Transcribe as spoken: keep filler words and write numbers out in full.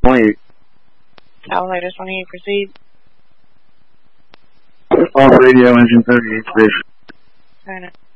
twenty-eight. Tower Raiders twenty-eight, proceed. Off radio, engine thirty-eight station. Turn it.